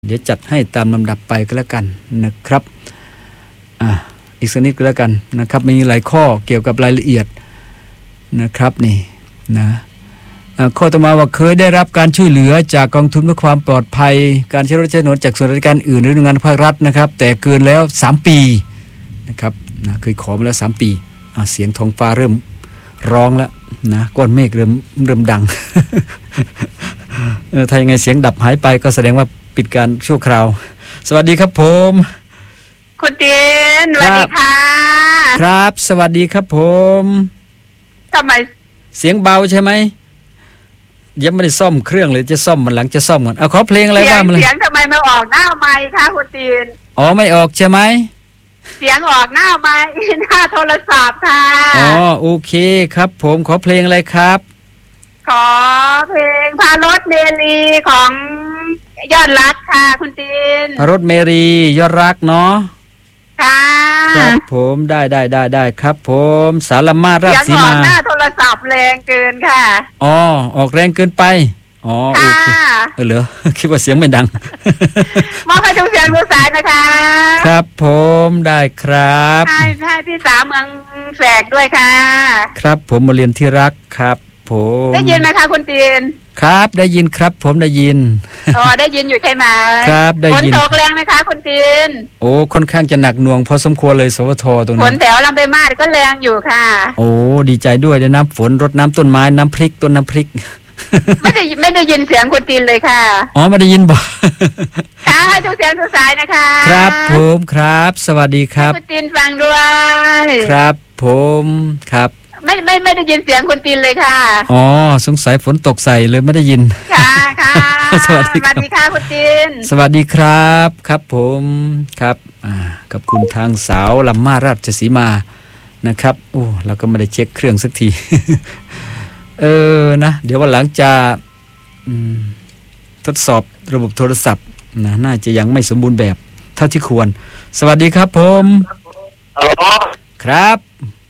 เดี๋ยวจัดให้ตามลำดับไปก็แล้วกันนะครับอีกสักนิดก็แล้วกันนะครับมีหลายข้อเกี่ยวกับรายละเอียดนะครับนี่นะข้อต่อมาว่าเคยได้รับการช่วยเหลือจากกองทุนเพื่อความปลอดภัยการใช้รถใช้ถนนจากส่วนราชการอื่นหรือหน่วยงานภาครัฐนะครับแต่เกินแล้ว3ปีนะครับเคยขอมาแล้ว3ปีเสียงท้องฟ้าเริ่มร้องแล้วนะก้อนเมฆเริ่มดัง ถ้ายังไงเสียงดับหายไปก็แสดงว่าปิดการชั่วคราวสวัสดีครับผมคุณเตียนสวัสดีค่ะครับสวัสดีครับผมทำไมเสียงเบาใช่ไหมยังไม่ได้ซ่อมเครื่องเลยจะซ่อมมันหลังจะซ่อมก่อนเอาขอเพลงอะไรว่ามาเลยเสียงทำไมไม่ออกหน้าไมค์คะคุณเตียนไม่ออกใช่ไหมเสียงออกหน้าไมค์หน้าโทรศัพท์ค่ะโอเคครับผมขอเพลงอะไรครับขอเพลงพารถเมรีของยอดรักค่ะคุณตีนพารถเมรียอดรักเนาะค่ะครับผมได้ครับผมสารมาราชสีมาเสียงออกหน้าโทรศัพท์แรงเกินค่ะออกแรงเกินไปโอเคเหรอคิดว่าเสียงไม่ดังมอบให้ทุกเสียงทุกสายนะคะครับผมได้ครับให้พี่สาวเมืองแฝกด้วยค่ะครับผมมาเรียนที่รักครับผมได้ยินไหมคะคุณตีนครับได้ยินครับผมได้ยินได้ยินอยู่ใช่ไหมครับได้ยินฝนตกแรงไหมคะคุณตีนค่อนข้างจะหนักหน่วงพอสมควรเลยสวทตรงนี้ฝนแถวลำไปมาดก็แรงอยู่ค่ะดีใจด้วยได้น้ำฝนรดน้ำต้นไม้น้ำพริกต้นน้ำพริกไม่ได้ยินเสียงคุณตีนเลยค่ะไม่ได้ยินบ่ค่ะทุกเสียงทุกสายนะคะครับผมครับสวัสดีครับคุณตีนฟังด้วยครับผมครับไม่ได้ยินเสียงคุณตีนเลยค่ะสงสัยฝนตกใส่เลยไม่ได้ยินค่ะสวัสดีค่ะคุณตีนสวัสดีครับครับผมครับกับคุณทางสาวลำมาราชสีมานะครับเราก็ไม่ได้เช็คเครื่องสักทีนะเดี๋ยววันหลังจะทดสอบระบบโทรศัพท์นะน่าจะยังไม่สมบูรณ์แบบเท่าที่ควรสวัสดีครับผมครับ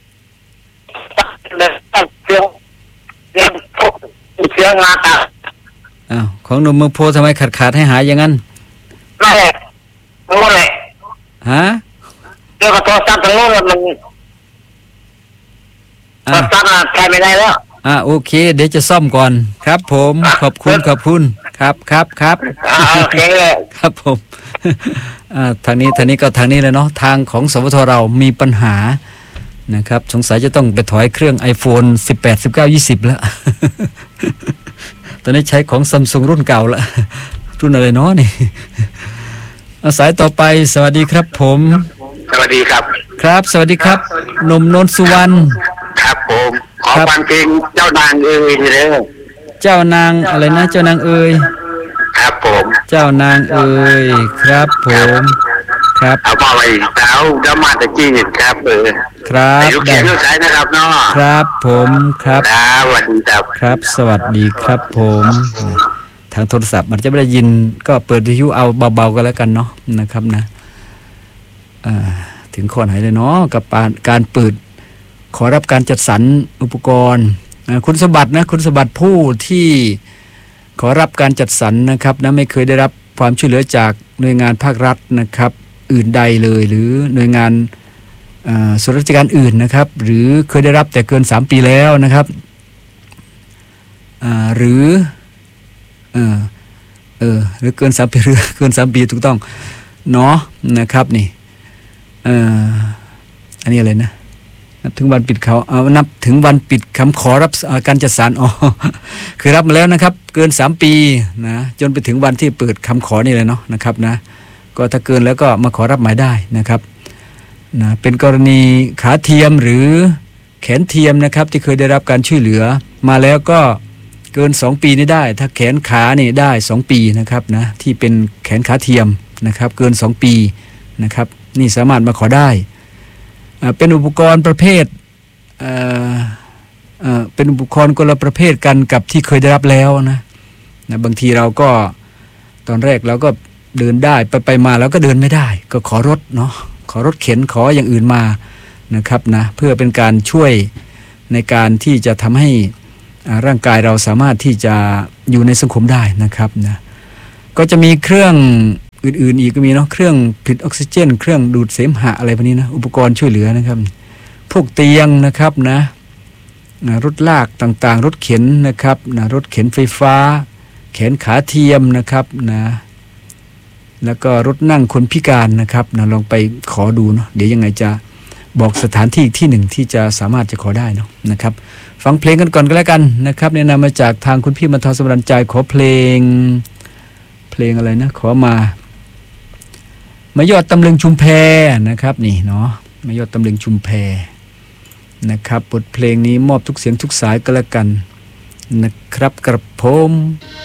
เสียงมาของหนุ่มเมืองโพทำไมขาดให้หายอย่างนั้นนั่นแหละนั่นแหละเรื่องโทรศัพท์ตรงนู้นมันโทรศัพท์ใช้ไม่ได้แล้วโอเคเดี๋ยวจะซ่อมก่อนครับผมขอบคุณครับโอเคครับผมทางนี้ก็ทางนี้เลยเนาะทางของสวทเรามีปัญหานะครับสงสัยจะต้องไปถอยเครื่อง iPhone 18 19 20แล้วตอนนี้ใช้ของ Samsung รุ่นเก่าแล้วรุ่นอะไรเนาะนี่สายต่อไปสวัสดีครับผมสวัสดีครับครับสวัสดีครับหนุ่มนนท์สุวรรณครับผมขอฟังเพลงเจ้านางเอ๋ยเลยเจ้านางอะไรนะเจ้านางเอ๋ยครับผมเจ้านางเอ๋ยครับผมครับเอามาไว้เอาจะมาตะกี้ครับครับลูกเขียนลูกชายนะครับเนาะครับผมครับสวัสดีครับครับสวัสดีครับผมทางโทรศัพท์มันจะไม่ได้ยินก็เปิดวิทยุเอาเบาๆกันแล้วกันเนาะนะครับนะถึงข้อไหนเลยเนาะกับการเปิดขอรับการจัดสรรอุปกรณ์คุณสมบัตินะคุณสมบัติผู้ที่ขอรับการจัดสรรนะครับนะไม่เคยได้รับความช่วยเหลือจากหน่วยงานภาครัฐนะครับอื่นใดเลยหรือหน่วยงานส่วนราชการอื่นนะครับหรือเคยได้รับแต่เกิน3ปีแล้วนะครับหรือหรือเกิน3ปีหรือเกิน3ปีถูกต้องเนาะนะครับนี่อันนี้อะไรนะนับถึงวันปิดเขานับถึงวันปิดคำขอรับการจัดสรรคือรับมาแล้วนะครับเกิน3ปีนะจนไปถึงวันที่เปิดคำขอนี่เลยเนาะนะครับนะก็ถ้าเกินแล้วก็มาขอรับหมายได้นะครับนะเป็นกรณีขาเทียมหรือแขนเทียมนะครับที่เคยได้รับการช่วยเหลือมาแล้วก็เกิน2ปีนี่ได้ถ้าแขนขานี่ได้2ปีนะครับนะที่เป็นแขนขาเทียมนะครับเกิน2ปีนะครับนี่สามารถมาขอได้เป็นอุปกรณ์ประเภทเป็นอุปกรณ์คนละประเภทกันกับที่เคยได้รับแล้วนะบางทีเราก็ตอนแรกเราก็เดินได้ไปมาแล้วก็เดินไม่ได้ก็ขอรถเนาะขอรถเข็นขออย่างอื่นมานะครับนะเพื่อเป็นการช่วยในการที่จะทำให้ร่างกายเราสามารถที่จะอยู่ในสังคมได้นะครับนะก็จะมีเครื่องอื่นๆอีกก็มีเนาะเครื่องผลิตออกซิเจนเครื่องดูดเสมหะอะไรพวกนี้นะอุปกรณ์ช่วยเหลือนะครับพวกเตียงนะครับนะรถลากต่างๆรถเข็นนะครับนะรถเข็นไฟฟ้าแขนขาเทียมนะครับนะแล้วก็รถนั่งคนพิการนะครับนะลองไปขอดูเนาะเดี๋ยวยังไงจะบอกสถานที่ที่หนึ่งที่จะสามารถจะขอได้เนาะนะครับฟังเพลงกันก่อนก็แล้วกันนะครับแนะนำมาจากทางคุณพี่บรรเทาสมรันใจขอเพลงอะไรนะขอมายอดตำลึงชุมแพนะครับนี่เนาะมายอดตำลึงชุมแพนะครับบทเพลงนี้มอบทุกเสียงทุกสายก็แล้วกันนะครับกระผม